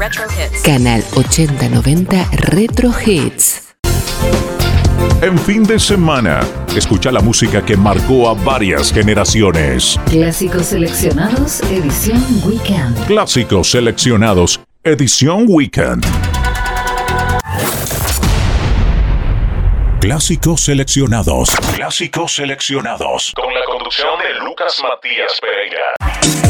Retro Hits. Canal 8090 Retro Hits. En fin de semana, escucha la música que marcó a varias generaciones. Clásicos seleccionados, edición Weekend. Clásicos seleccionados, edición Weekend. Clásicos seleccionados. Clásicos seleccionados. Con la conducción de Lucas Matías Pereira.